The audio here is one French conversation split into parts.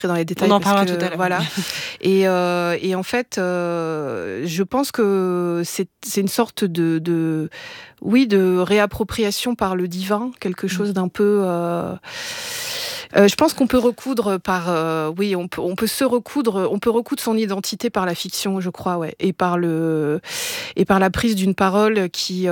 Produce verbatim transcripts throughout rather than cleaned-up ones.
dans les détails. On en parce parlera que, tout à l'heure. Voilà. Et, euh, et en fait, euh, je pense que c'est, c'est une sorte de, de, oui, de réappropriation par le divin, quelque chose d'un peu... Euh, Euh, je pense qu'on peut recoudre par, euh, oui, on peut, on peut se recoudre, on peut recoudre son identité par la fiction, je crois, ouais, et par le, et par la prise d'une parole qui,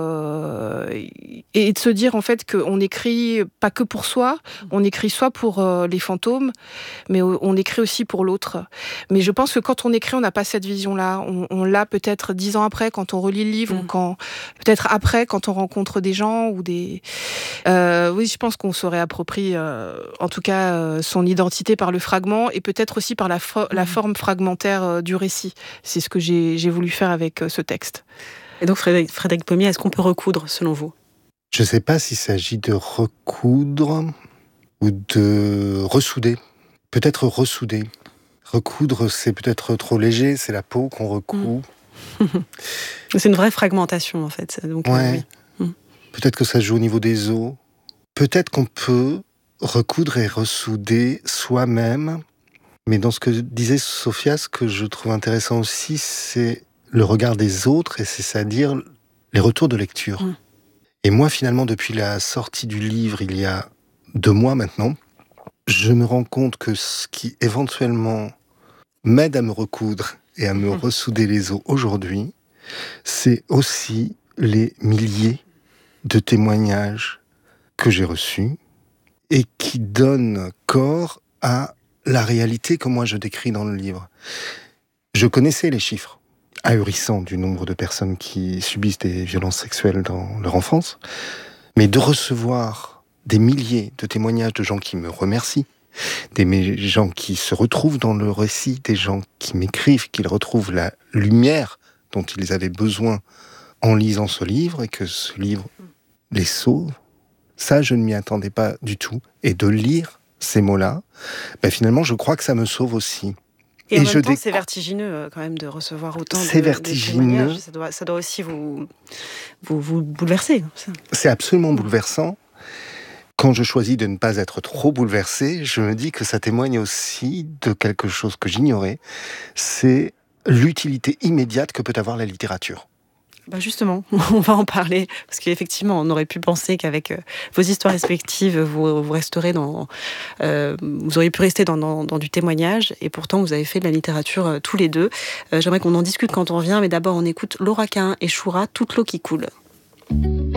euh, et de se dire en fait qu'on écrit pas que pour soi, on écrit soit pour euh, les fantômes, mais on écrit aussi pour l'autre. Mais je pense que quand on écrit, on n'a pas cette vision-là. On, on l'a peut-être dix ans après, quand on relit le livre, mmh. ou quand peut-être après, quand on rencontre des gens ou des. Euh, oui, je pense qu'on se réapproprie, euh, en tout cas, euh, son identité par le fragment et peut-être aussi par la, fo- mmh. la forme fragmentaire euh, du récit. C'est ce que j'ai, j'ai voulu faire avec euh, ce texte. Et donc, Frédéric, Frédéric Pommier, est-ce qu'on peut recoudre, selon vous ? Je ne sais pas s'il s'agit de recoudre ou de ressouder. Peut-être ressouder. Recoudre, c'est peut-être trop léger, c'est la peau qu'on recoud. Mmh. C'est une vraie fragmentation, en fait. Donc, ouais. euh, oui. Mmh. Peut-être que ça joue au niveau des os. Peut-être qu'on peut recoudre et ressouder soi-même. Mais dans ce que disait Sophia, ce que je trouve intéressant aussi, c'est le regard des autres, et c'est-à-dire les retours de lecture. Mmh. Et moi, finalement, depuis la sortie du livre, il y a deux mois maintenant, je me rends compte que ce qui éventuellement m'aide à me recoudre et à me mmh. ressouder les os aujourd'hui, c'est aussi les milliers de témoignages que j'ai reçus et qui donnent corps à la réalité que moi je décris dans le livre. Je connaissais les chiffres ahurissants du nombre de personnes qui subissent des violences sexuelles dans leur enfance, mais de recevoir des milliers de témoignages de gens qui me remercient, des gens qui se retrouvent dans le récit, des gens qui m'écrivent qu'ils retrouvent la lumière dont ils avaient besoin en lisant ce livre et que ce livre les sauve, ça je ne m'y attendais pas du tout. Et de lire ces mots-là, ben finalement je crois que ça me sauve aussi. Et, et en même je temps, déc... c'est vertigineux quand même de recevoir autant c'est de, vertigineux. de témoignages. Ça doit, ça doit aussi vous, vous, vous bouleverser. Ça. C'est absolument bouleversant. Quand je choisis de ne pas être trop bouleversé, je me dis que ça témoigne aussi de quelque chose que j'ignorais, c'est l'utilité immédiate que peut avoir la littérature. Bah justement, on va en parler, parce qu'effectivement, on aurait pu penser qu'avec euh, vos histoires respectives, vous, vous resterez dans, euh, vous auriez pu rester dans, dans, dans du témoignage, et pourtant vous avez fait de la littérature euh, tous les deux. Euh, j'aimerais qu'on en discute quand on revient, mais d'abord on écoute Laura Cain et Choura, Toute l'eau qui coule.